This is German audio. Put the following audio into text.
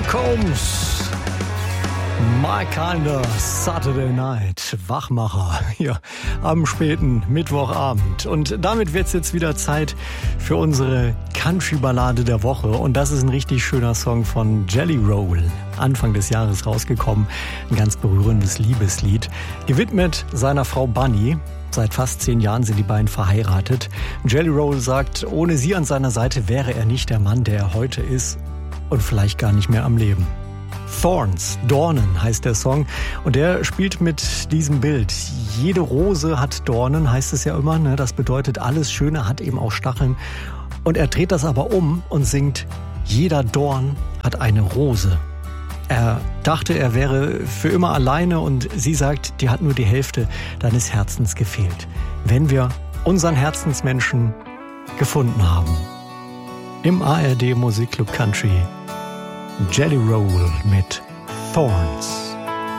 Combs, My Kinder Saturday Night, Wachmacher hier am späten Mittwochabend. Und damit wird es jetzt wieder Zeit für unsere Country-Ballade der Woche. Und das ist ein richtig schöner Song von Jelly Roll, Anfang des Jahres rausgekommen. Ein ganz berührendes Liebeslied, gewidmet seiner Frau Bunny. Seit fast 10 Jahren sind die beiden verheiratet. Jelly Roll sagt, ohne sie an seiner Seite wäre er nicht der Mann, der er heute ist und vielleicht gar nicht mehr am Leben. Thorns, Dornen heißt der Song und der spielt mit diesem Bild. Jede Rose hat Dornen, heißt es ja immer, ne? Das bedeutet, alles Schöne hat eben auch Stacheln. Und er dreht das aber um und singt, jeder Dorn hat eine Rose. Er dachte, er wäre für immer alleine und sie sagt, dir hat nur die Hälfte deines Herzens gefehlt. Wenn wir unseren Herzensmenschen gefunden haben. Im ARD Musikclub Country, Jelly Roll mit Thorns.